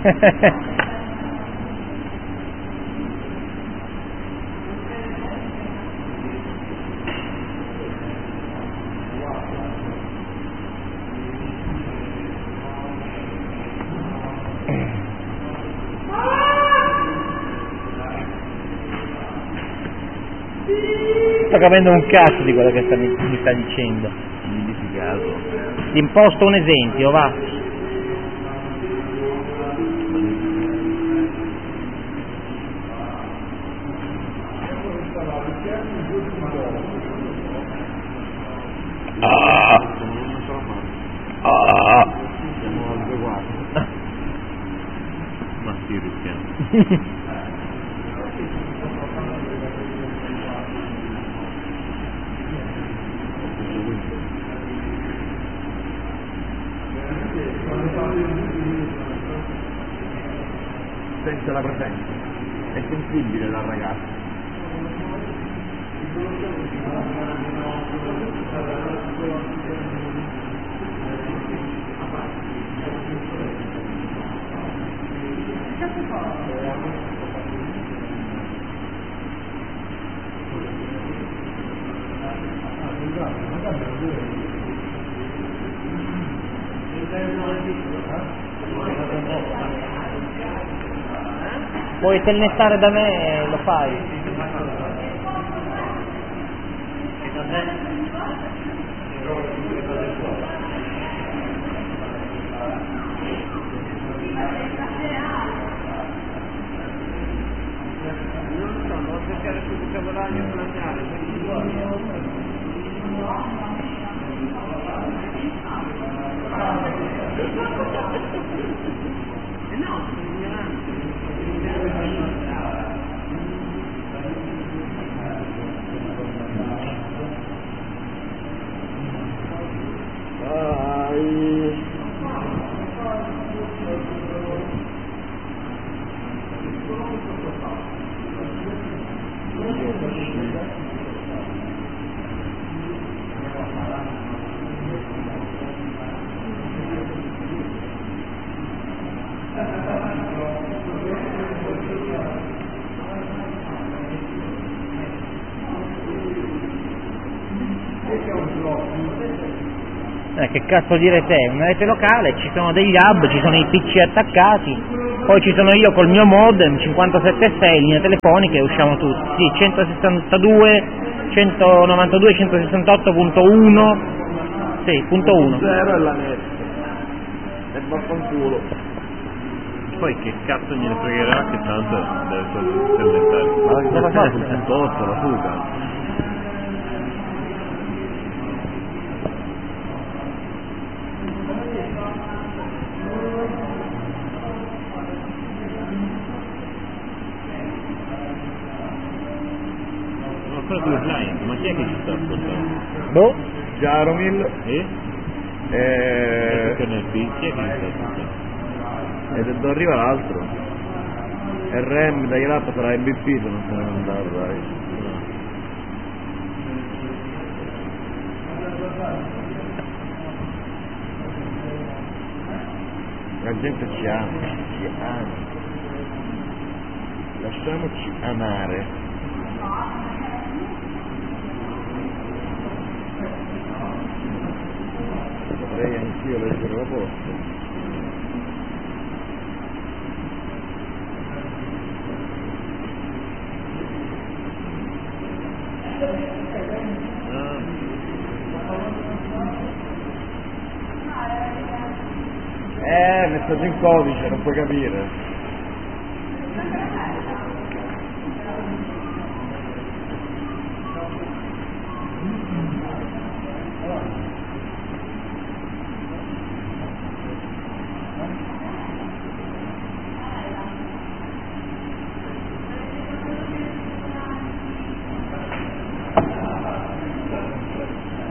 Sto capendo un cazzo di quello che mi sta dicendo. Ti imposto un esempio, va. Siamo al 2-4. Ma sì, rischiamo. Sente la presenza, è sensibile la ragazza. Puoi tennestare da me, lo fai. Che cazzo dire te? Una rete locale, ci sono degli hub, ci sono i PC attaccati, poi ci sono io col mio modem 576, linee telefoniche, usciamo tutti. Sì, 162, 192, 168.1, sì, punto 1. 0 è la net. E vaffanculo. Poi che cazzo gliene fregherà che tanto deve fermentare. Ma che cosa fa sul 108 la fuga? Ancora due client, ma chi è che ci sta ascoltando? Boh, Jaromil Chi è che ci sta ascoltando? e dove arriva l'altro. RM dai l'app sarà MVP se non se ne andare, dai. La gente ci ama. Lasciamoci amare. Potrei anch'io leggere la posta. Messaggio in codice, non puoi capire.